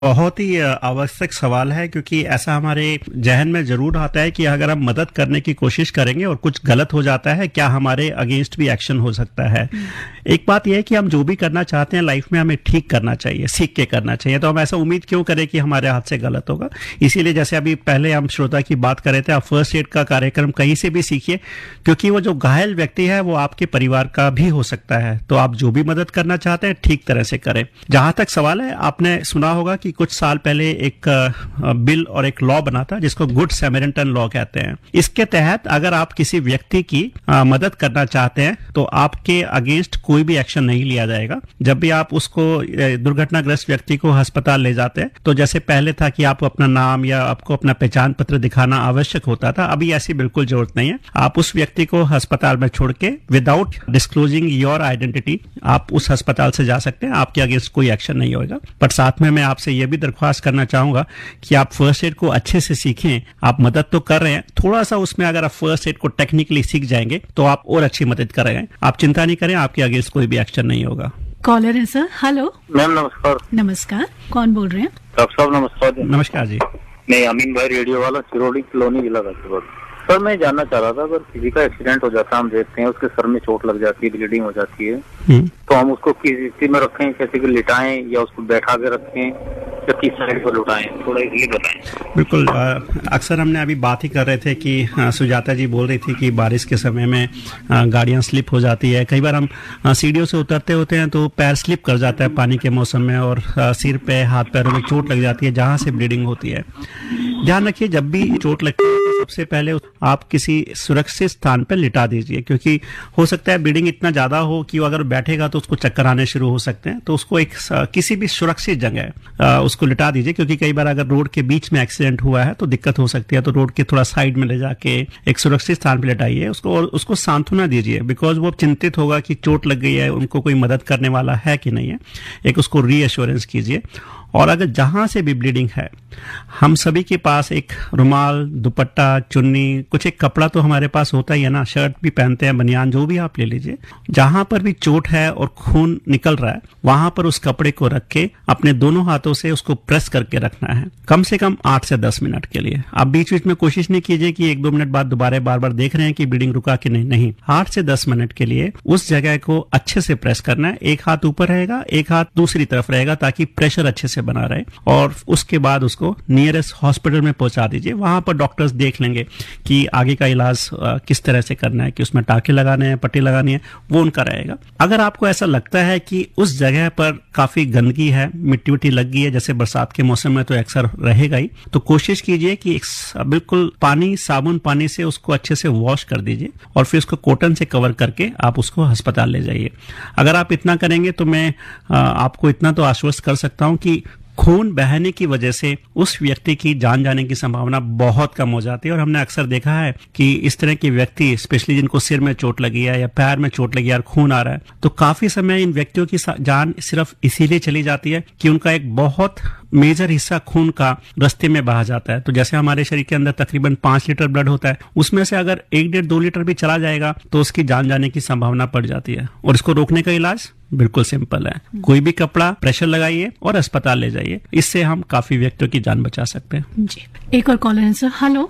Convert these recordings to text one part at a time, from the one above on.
बहुत ही आवश्यक सवाल है, क्योंकि ऐसा हमारे जहन में जरूर आता है कि अगर हम मदद करने की कोशिश करेंगे और कुछ गलत हो जाता है, क्या हमारे अगेंस्ट भी एक्शन हो सकता है। एक बात यह है कि हम जो भी करना चाहते हैं लाइफ में, हमें ठीक करना चाहिए, सीख के करना चाहिए। तो हम ऐसा उम्मीद क्यों करें कि हमारे हाथ से गलत होगा। इसीलिए जैसे अभी पहले हम श्रोता की बात कर रहे थे, आप फर्स्ट एड का कार्यक्रम कहीं से भी सीखिए, क्योंकि वो जो घायल व्यक्ति है वो आपके परिवार का भी हो सकता है। तो आप जो भी मदद करना चाहते हैं ठीक तरह से करें। जहां तक सवाल है, आपने सुना होगा कि कुछ साल पहले एक बिल और एक लॉ बना था जिसको गुड सैमरिटन लॉ कहते हैं। इसके तहत अगर आप किसी व्यक्ति की मदद करना चाहते हैं तो आपके अगेंस्ट कोई भी एक्शन नहीं लिया जाएगा। जब भी आप उसको दुर्घटनाग्रस्त व्यक्ति को अस्पताल ले जाते हैं, तो जैसे पहले था कि आपको अपना नाम या आपको अपना पहचान पत्र दिखाना आवश्यक होता था, अभी ऐसी बिल्कुल जरूरत नहीं है। आप उस व्यक्ति को अस्पताल में छोड़ के विदाउट डिस्क्लोजिंग योर आइडेंटिटी आप उस अस्पताल से जा सकते हैं। आपके अगेंस्ट कोई एक्शन नहीं होगा। पर साथ में मैं आपसे यह भी दरख्वास्त करना चाहूंगा कि आप फर्स्ट एड को अच्छे से सीखें। आप मदद तो कर रहे हैं, थोड़ा सा उसमें अगर आप फर्स्ट एड को टेक्निकली सीख जाएंगे तो आप और अच्छी मदद कर रहे हैं। आप चिंता नहीं करें, आपके अगेंस्ट कोई भी एक्शन नहीं होगा। कॉलर है सर। हेलो मैम, नमस्कार। नमस्कार, कौन बोल रहे हैं? डॉक्टर साहब नमस्कार जी। नमस्कार जी। मैं अमीन भाई, रेडियो वाला, सिरोड़ी कॉलोनी, जिला गाजीपुर। सर मैं जानना चाह रहा था, अगर किसी का एक्सीडेंट हो जाता है, हम देखते हैं उसके सर में चोट लग जाती है, ब्लीडिंग हो जाती है, तो हम उसको किस स्थिति में रखें, कैसे कि लिटाएं या उसको बैठा के रखें या किस साइड पर लुटाएं, थोड़ा ये बताएं। बिल्कुल, अक्सर हमने अभी बात ही कर रहे थे कि सुजाता जी बोल रही थी कि बारिश के समय में गाड़ियां स्लिप हो जाती है। कई बार हम सीढ़ियों से उतरते होते हैं तो पैर स्लिप कर जाता है पानी के मौसम में, और सिर पे हाथ पैरों में चोट लग जाती है जहां से ब्लीडिंग होती है। ध्यान रखिए, जब भी चोट लगती है तो सबसे पहले आप किसी सुरक्षित स्थान पर लिटा दीजिए, क्योंकि हो सकता है ब्लीडिंग इतना ज्यादा हो कि वो अगर बैठेगा तो उसको चक्कर आने शुरू हो सकते हैं। तो उसको एक किसी भी सुरक्षित जगह उसको लिटा दीजिए, क्योंकि कई बार अगर रोड के बीच में एक्सीडेंट हुआ है तो दिक्कत हो सकती है। तो रोड के थोड़ा साइड में ले जाके एक सुरक्षित स्थान पर लिटाइए उसको, और उसको सांत्वना दीजिए, बिकॉज वो चिंतित होगा कि चोट लग गई है, उनको कोई मदद करने वाला है कि नहीं है। एक उसको रीअश्योरेंस कीजिए। और अगर जहां से भी ब्लीडिंग है, हम सभी के पास एक रुमाल, दुपट्टा, चुन्नी, कुछ एक कपड़ा तो हमारे पास होता ही है ना, शर्ट भी पहनते हैं, बनियान, जो भी आप ले लीजिए। जहां पर भी चोट है और खून निकल रहा है, वहां पर उस कपड़े को रख के अपने दोनों हाथों से उसको प्रेस करके रखना है, कम से कम 8 से 10 मिनट के लिए। आप बीच बीच में कोशिश नहीं कीजिए कि 1-2 मिनट बाद दोबारा बार बार देख रहे हैं कि ब्लीडिंग रुका कि नहीं। 8 से 10 मिनट के लिए उस जगह को अच्छे से प्रेस करना है। एक हाथ ऊपर रहेगा, एक हाथ दूसरी तरफ रहेगा, ताकि प्रेशर अच्छे से बना रहे। और उसके बाद उसको नियरेस्ट हॉस्पिटल में पहुंचा दीजिए। वहां पर डॉक्टर्स देख लेंगे कि आगे का इलाज किस तरह से करना है, कि उसमें टाके लगाने हैं, पट्टी लगानी है, वो उनका रहेगा। अगर आपको ऐसा लगता है कि उस जगह पर काफी गंदगी है, मिट्टी विट्टी लग गई है, जैसे बरसात के मौसम में तो अक्सर रहेगा ही, तो कोशिश कीजिए कि बिल्कुल साबुन पानी से उसको अच्छे से वॉश कर दीजिए और फिर उसको कॉटन से कवर करके आप उसको अस्पताल ले जाइए। अगर आप इतना करेंगे तो मैं आपको इतना तो आश्वस्त कर सकता हूं कि खून बहने की वजह से उस व्यक्ति की जान जाने की संभावना बहुत कम हो जाती है। और हमने अक्सर देखा है कि इस तरह के व्यक्ति, स्पेशली जिनको सिर में चोट लगी है या पैर में चोट लगी है और खून आ रहा है, तो काफी समय इन व्यक्तियों की जान सिर्फ इसीलिए चली जाती है कि उनका एक बहुत मेजर हिस्सा खून का रास्ते में बहा जाता है। तो जैसे हमारे शरीर के अंदर तकरीबन 5 लीटर ब्लड होता है, उसमें से अगर 1-1.5-2 लीटर भी चला जाएगा तो उसकी जान जाने की संभावना बढ़ जाती है। और इसको रोकने का इलाज बिल्कुल सिंपल है, कोई भी कपड़ा प्रेशर लगाइए और अस्पताल ले जाइए। इससे हम काफी व्यक्तियों की जान बचा सकते हैं जी। एक और कॉलर है सर। हेलो।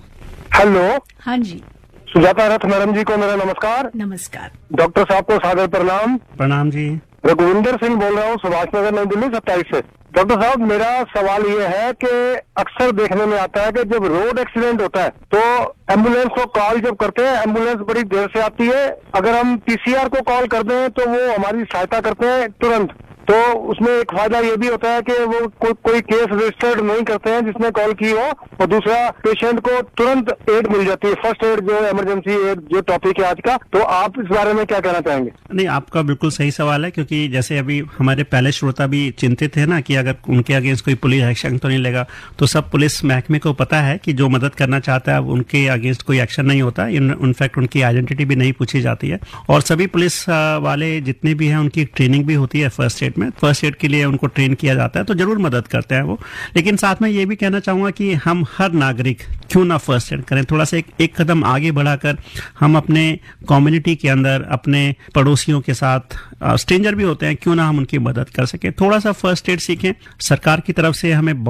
हाँ जी। सुजाता रथ मैडम जी को मेरा नमस्कार। नमस्कार। डॉक्टर साहब को सादर प्रणाम। प्रणाम जी। रघुविंदर सिंह बोल रहा हूँ, सुभाष नगर, नई दिल्ली 27 से। डॉक्टर साहब, मेरा सवाल ये है कि अक्सर देखने में आता है कि जब रोड एक्सीडेंट होता है तो एम्बुलेंस को कॉल जब करते हैं, एम्बुलेंस बड़ी देर से आती है। अगर हम पीसीआर को कॉल कर दें तो वो हमारी सहायता करते हैं तुरंत। तो उसमें एक फायदा ये भी होता है कि वो कोई केस रजिस्टर्ड नहीं करते हैं जिसने कॉल की हो, और दूसरा पेशेंट को तुरंत एड मिल जाती है, फर्स्ट एड जो इमरजेंसी एड जो टॉपिक है आज का। तो आप इस बारे में क्या कहना चाहेंगे? नहीं, आपका बिल्कुल सही सवाल है, क्योंकि जैसे अभी हमारे पहले श्रोता भी चिंतित है ना कि अगर उनके अगेंस्ट कोई पुलिस एक्शन तो नहीं लेगा। तो सब पुलिस महकमे को पता है कि जो मदद करना चाहता है उनके अगेंस्ट कोई एक्शन नहीं होता। इनफैक्ट उनकी आइडेंटिटी भी नहीं पूछी जाती है। और सभी पुलिस वाले जितने भी हैं उनकी ट्रेनिंग भी होती है फर्स्ट एड एड में, फर्स्ट एड के लिए उनको ट्रेन किया जाता है, तो जरूर मदद करते हैं वो। लेकिन साथ में ये भी कहना चाहूंगा कि हम हर नागरिक क्यों ना फर्स्ट एड करें, थोड़ा सा एक कदम आगे बढ़ाकर हम अपने कम्युनिटी के अंदर, अपने पड़ोसियों के साथ, स्ट्रेंजर भी होते हैं, क्यों ना हम उनकी मदद कर सके, थोड़ा सा फर्स्ट एड सीखें। सरकार की तरफ से हमें